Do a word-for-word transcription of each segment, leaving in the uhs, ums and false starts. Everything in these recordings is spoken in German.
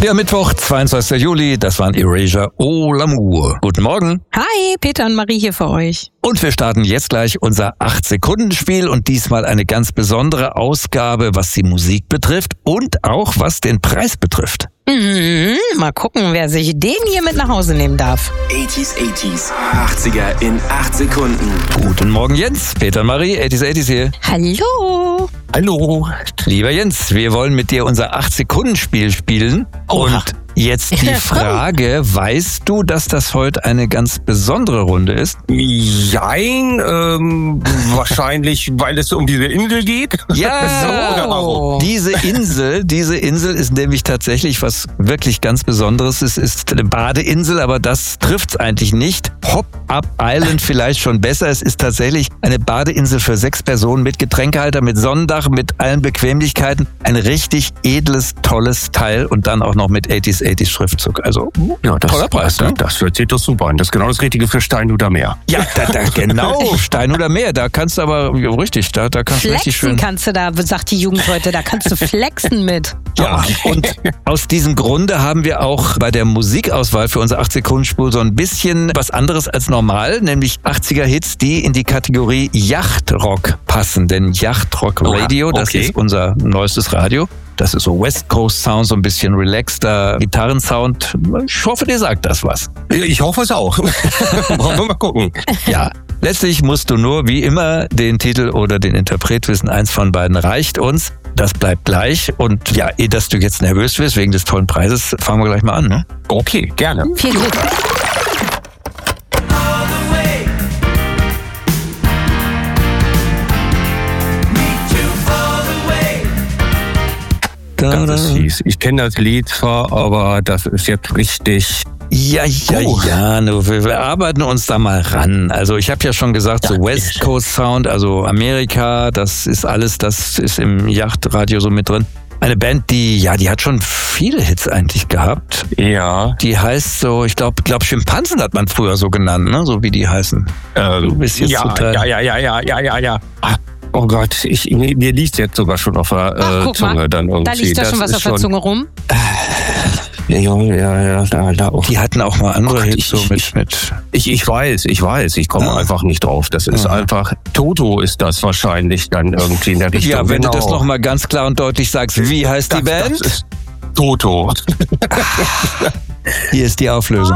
Ja, Mittwoch, zweiundzwanzigster Juli, das waren Erasure au l'amour. Guten Morgen. Hi, Peter und Marie hier für euch. Und wir starten jetzt gleich unser acht-Sekunden-Spiel und diesmal eine ganz besondere Ausgabe, was die Musik betrifft und auch was den Preis betrifft. Mhm, mal gucken, wer sich den hier mit nach Hause nehmen darf. achtziger, achtziger, achtziger in acht Sekunden. Guten Morgen, Jens. Peter und Marie, achtziger, achtziger hier. Hallo. Hallo. Lieber Jens, wir wollen mit dir unser acht-Sekunden-Spiel spielen. Oha. Und jetzt die Frage, weißt du, dass das heute eine ganz besondere Runde ist? Jein, ähm, wahrscheinlich, weil es um diese Insel geht. Ja, So, oder warum? diese Insel, diese Insel ist nämlich tatsächlich was wirklich ganz Besonderes. Es ist eine Badeinsel, aber das trifft's eigentlich nicht. Pop-Up Island vielleicht schon besser. Es ist tatsächlich eine Badeinsel für sechs Personen mit Getränkehalter, mit Sonnendach, mit allen Bequemlichkeiten. Ein richtig edles, tolles Teil und dann auch noch mit achtziger, achtziger Schriftzug. Also Ja, das, toller Preis, das, ne? das hört sich doch super an. Das ist genau das Richtige für Steinhuder Meer. Ja, da, da, genau, Steinhuder Meer, da kannst du aber, ja, richtig, da, da kannst du richtig Flexen schön... kannst du da, sagt die Jugend heute, da kannst du flexen mit. Ja, und aus diesem Grunde haben wir auch bei der Musikauswahl für unsere acht-Sekunden-Spur so ein bisschen was anderes als normal, nämlich achtziger-Hits, die in die Kategorie Yachtrock passen. Denn Yachtrock Radio, das okay. ist unser neuestes Radio. Das ist so West Coast Sound, so ein bisschen relaxter Gitarrensound. Ich hoffe, dir sagt das was. Ich hoffe es auch. Wollen wir mal gucken. Ja, letztlich musst du nur, wie immer, den Titel oder den Interpret wissen. Eins von beiden reicht uns. Das bleibt gleich. Und ja, eh, dass du jetzt nervös wirst wegen des tollen Preises, fangen wir gleich mal an, ne? Okay, gerne. Viel Glück. Das ist fies. Ich kenne das Lied zwar, aber das ist jetzt richtig... Ja, ja, Oh. ja, nur wir, wir arbeiten uns da mal ran. Also ich habe ja schon gesagt, so West Coast Sound, also Amerika, das ist alles, das ist im Yachtradio so mit drin. Eine Band, die, ja, die hat schon viele Hits eigentlich gehabt. Ja. Die heißt so, ich glaube, glaub Schimpansen hat man früher so genannt, ne? So wie die heißen. Ähm, Du bist jetzt ja, total- ja, ja, ja, ja, ja, ja, ja. Ah, oh Gott, ich, mir, mir liegt jetzt sogar schon auf der Ach, äh, guck Zunge mal, dann irgendwie. da liegt da Das schon was ist auf der Zunge rum. Ja, ja, ja, da, da auch. Die hatten auch mal andere Oh Gott, Hits ich- so mit, ich- mit. Ich, ich weiß, ich weiß, ich komme Ah. einfach nicht drauf. Das ist Ah. einfach, Toto ist das wahrscheinlich dann irgendwie in der Richtung. Ja, wenn genau. du das nochmal ganz klar und deutlich sagst, wie heißt die Das- Band? Das ist Toto. Hier ist die Auflösung.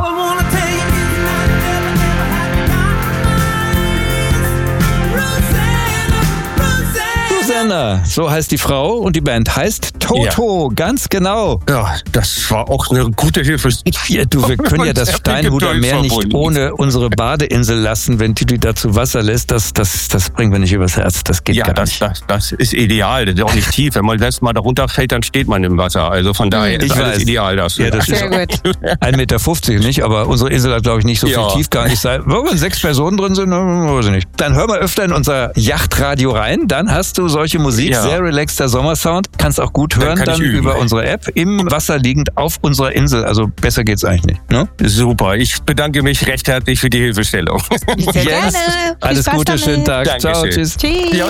Rosanna, so heißt die Frau und die Band heißt Toto, ganz genau. Ja, das war auch eine gute Hilfe. Ja, du, wir können ja das Steinhuder Meer nicht ohne unsere Badeinsel lassen, wenn Titi da zu Wasser lässt. Das, das, das bringen wir nicht übers Herz, das geht Ja, gar das, nicht. das, das ist ideal. Das ist auch nicht tief. Wenn man das mal darunter fällt, dann steht man im Wasser. Also von daher Ich ist alles weiß. ideal dafür. Ja, das ist Sehr gut. ein Meter fünfzig nicht, aber unsere Insel hat, glaube ich, nicht so Ja. viel Tiefgang. Ich sage, wenn sechs Personen drin sind, dann weiß ich nicht. Dann hör mal öfter in unser Yachtradio rein, dann hast du solche Musik, Ja. sehr relaxter Sommersound, kannst auch gut hören kann dann, ich üben. über unsere App, im Wasser liegend auf unserer Insel. Also besser geht's eigentlich nicht. Ne? Super. Ich bedanke mich recht herzlich für die Hilfestellung. Sehr Yes. gerne. Viel Alles Spaß Gute, damit. schönen Tag. Ciao, Dankeschön. tschüss. Tschüss. Ja.